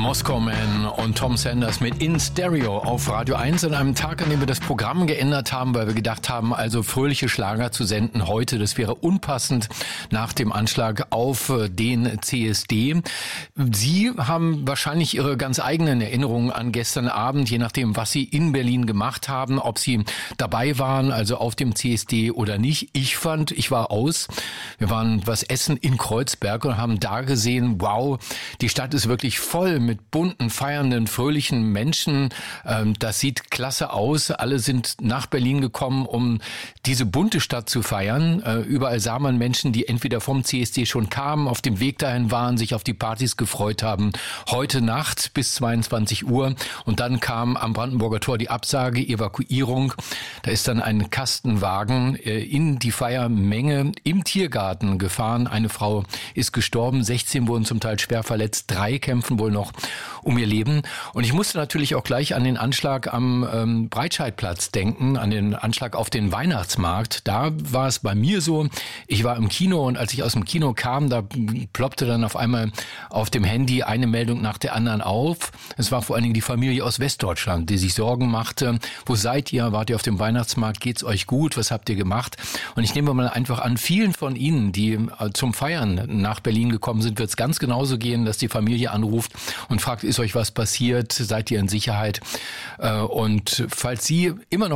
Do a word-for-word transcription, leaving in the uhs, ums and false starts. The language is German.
Moscow Man und Tom Sanders mit In Stereo auf Radio eins an einem Tag, an dem wir das Programm geändert haben, weil wir gedacht haben, also fröhliche Schlager zu senden heute, das wäre unpassend nach dem Anschlag auf den C S D. Sie haben wahrscheinlich Ihre ganz eigenen Erinnerungen an gestern Abend, je nachdem, was Sie in Berlin gemacht haben, ob Sie dabei waren, also auf dem C S D oder nicht. Ich fand, ich war aus. Wir waren was essen in Kreuzberg und haben da gesehen, wow, die Stadt ist wirklich voll mit bunten, feiernden, fröhlichen Menschen. Das sieht klasse aus. Alle sind nach Berlin gekommen, um diese bunte Stadt zu feiern. Überall sah man Menschen, die entweder vom C S D schon kamen, auf dem Weg dahin waren, sich auf die Partys gefreut haben. Heute Nacht bis zweiundzwanzig Uhr. Und dann kam am Brandenburger Tor die Absage, Evakuierung. Da ist dann ein Kastenwagen in die Feiermenge im Tiergarten gefahren. Eine Frau ist gestorben, sechzehn wurden zum Teil schwer verletzt, drei kämpfen wohl noch um ihr Leben. Und ich musste natürlich auch gleich an den Anschlag am ähm, Breitscheidplatz denken, an den Anschlag auf den Weihnachtsmarkt. Da war es bei mir so, ich war im Kino und als ich aus dem Kino kam, da ploppte dann auf einmal auf dem Handy eine Meldung nach der anderen auf. Es war vor allen Dingen die Familie aus Westdeutschland, die sich Sorgen machte. Wo seid ihr? Wart ihr auf dem Weihnachtsmarkt? Geht's euch gut? Was habt ihr gemacht? Und ich nehme mal einfach an, vielen von Ihnen, die zum Feiern nach Berlin gekommen sind, wird es ganz genauso gehen, dass die Familie anruft und fragt, ist euch was passiert? Seid ihr in Sicherheit? Und falls Sie immer noch